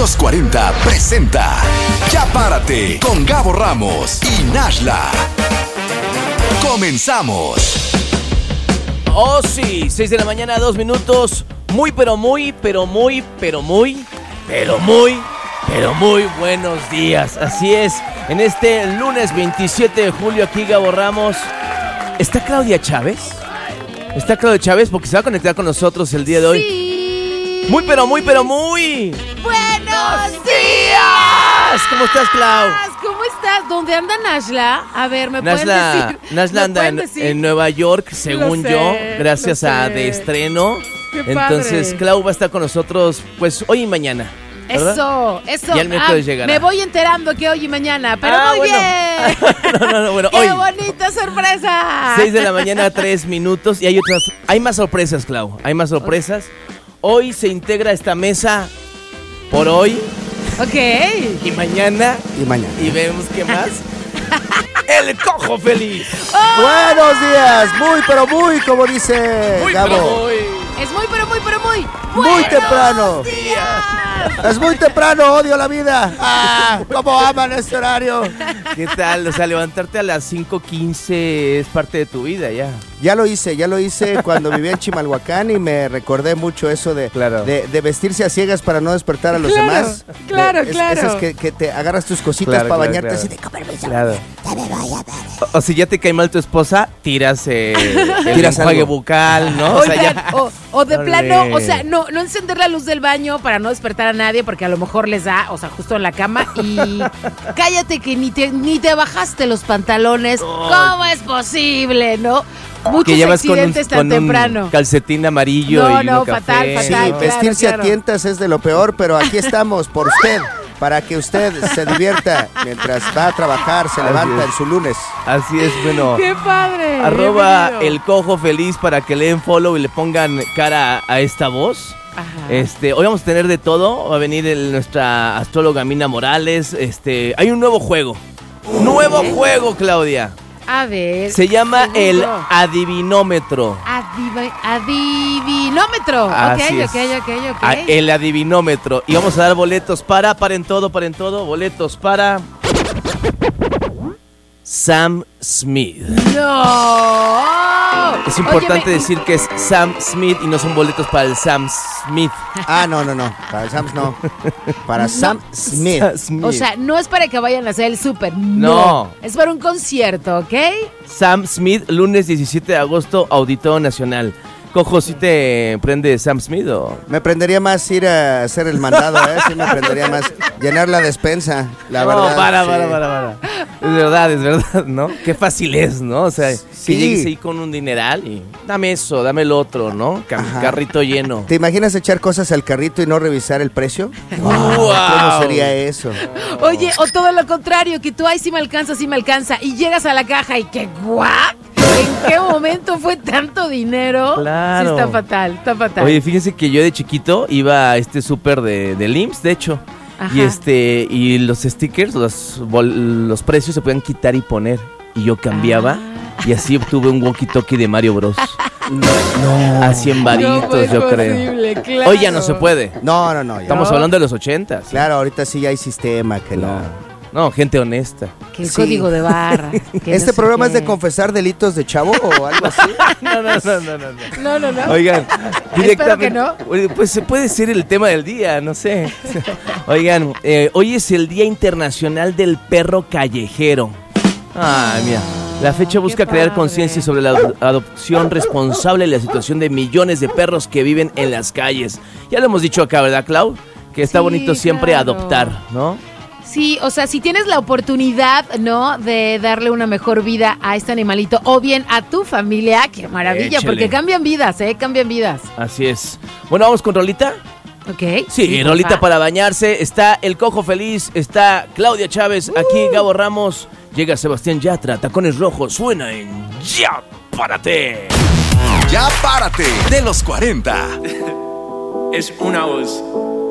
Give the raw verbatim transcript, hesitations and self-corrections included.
Los cuarenta presenta Ya Párate con Gabo Ramos y Nashla. Comenzamos. Oh sí, seis de la mañana, dos minutos. Muy, pero muy, pero muy, pero muy, pero muy, pero muy buenos días. Así es, en este lunes veintisiete de julio aquí Gabo Ramos. ¿Está Claudia Chávez? ¿Está Claudia Chávez? Porque se va a conectar con nosotros el día de hoy. Sí. Muy, pero muy, pero muy ¡buenos días! ¿Cómo estás, Clau? ¿Cómo estás? ¿Dónde anda Nashla? A ver, ¿me Nashla, pueden decir? Nashla ¿Me anda pueden en, decir? en Nueva York, según Lo sé, yo, gracias lo a sé. De Estreno. ¡Qué Entonces, padre! Clau va a estar con nosotros, pues, hoy y mañana, ¿verdad? Eso, eso. Ya el miércoles llegará. Me voy enterando que hoy y mañana, pero Ah, muy bueno. bien. no, no, no, bueno, ¡Qué hoy, bonita sorpresa! seis de la mañana, tres minutos, y hay otras, hay más sorpresas, Clau, hay más sorpresas. Hoy se integra esta mesa por hoy Ok. y mañana, Y mañana. y vemos qué más. El Cojo Feliz. Buenos días, muy pero muy, como dice Muy, Gabo. pero muy. Es muy, pero muy, pero muy. Muy ¡buenos temprano. días! Es muy temprano, odio la vida. Ah, cómo aman este horario. ¿Qué tal? O sea, levantarte a las cinco quince es parte de tu vida ya. Ya lo hice, ya lo hice cuando vivía en Chimalhuacán y me recordé mucho eso de, Claro. de, de vestirse a ciegas para no despertar a los Claro, demás. claro, De- es- claro. Esas que, que te agarras tus cositas Claro, para claro, bañarte claro. así de comer mis Claro. O, o si ya te cae mal tu esposa, tiras eh, el Tiras enjuague algo. bucal, ¿no? O sea, Oigan, ya. o, o de Ole. plano, o sea, no, no encender la luz del baño para no despertar a nadie, porque a lo mejor les da, o sea, justo en la cama, y cállate que ni te, ni te bajaste los pantalones. ¿Cómo es posible, no? Muchos Que llevas con un, accidentes tan con un temprano. calcetín amarillo No, y no, uno fatal, café, Sí, fatal. ¿no? Claro, vestirse claro. a tientas es de lo peor, pero aquí estamos por usted, para que usted se divierta mientras va a trabajar, se Así levanta es. en su lunes. Así es, bueno. ¡Qué padre! Arroba bienvenido. el Cojo Feliz para que le den follow y le pongan cara a esta voz. Ajá. Este, hoy vamos a tener de todo. Va a venir el- nuestra astróloga Mina Morales. Este, hay un nuevo juego. Nuevo juego, Claudia. A ver. Se llama seguro. el adivinómetro. Adivi- adivinómetro. Así ok, es. ok, ok, ok. Ah, el adivinómetro. Y vamos a dar boletos para, paren todo, paren todo. Boletos para Sam Smith. ¡No! Es importante Óyeme, decir que es Sam Smith y no son boletos para el Sam Smith. Ah, no, no, no, para Sam no, para Sam Smith. Sam Smith. O sea, no es para que vayan a hacer el súper. No. Es para un concierto, ¿ok? Sam Smith, lunes diecisiete de agosto, Auditorio Nacional. Cojo, ¿sí te prende Sam Smith o...? Me prendería más ir a hacer el mandado, ¿eh? Sí me prendería más llenar la despensa, la no, verdad. para, sí. para, para, para. Es verdad, es verdad, ¿no? Qué fácil es, ¿no? O sea, Sí. que llegues ahí con un dineral y dame eso, dame el otro, ¿no? Ca- Ajá. carrito lleno. ¿Te imaginas echar cosas al carrito y no revisar el precio? Wow. ¿Cómo sería eso? Oye, o todo lo contrario, que tú, ay, sí me alcanza, sí me alcanza, y llegas a la caja y que, ¿what? ¿En qué momento fue tanto dinero? Claro. Sí, está fatal, está fatal. Oye, fíjense que yo de chiquito iba a este súper de, del I M S S, de hecho. Ajá. Y este y los stickers, los, bol- los precios se podían quitar y poner. Y yo cambiaba Ah. y así obtuve un walkie-talkie de Mario Bros. No. A cien No varitos, fue yo creo. posible, claro. Hoy ya no se puede. No, no, no. ya. Estamos No. hablando de los ochentas. Claro, ahorita sí ya hay sistema que no. No, gente honesta. Que el Sí. código de barra. que no ¿Este sé programa es qué. de confesar delitos de chavo o algo así? No, no, no, no, no. no. No, no, no. Oigan, directamente. que no. Oye, pues se puede ser el tema del día, no sé. Oigan, eh, hoy es el Día Internacional del Perro Callejero. Ay, mira. La fecha busca Qué crear padre. conciencia sobre la ado- adopción responsable y la situación de millones de perros que viven en las calles. Ya lo hemos dicho acá, ¿verdad, Clau? Que está Sí, bonito siempre claro. adoptar, ¿no? Sí, o sea, si tienes la oportunidad, ¿no? De darle una mejor vida a este animalito o bien a tu familia, qué maravilla, Échale. porque cambian vidas, ¿eh? Cambian vidas. Así es. Bueno, vamos con Rolita. ¿Ok? Sí, porfa. Rolita para bañarse. Está el Cojo Feliz, está Claudia Chávez, aquí Gabo Ramos. Llega Sebastián Yatra, Tacones Rojos, suena en Ya Párate. Ya Párate de los cuarenta. Es una voz.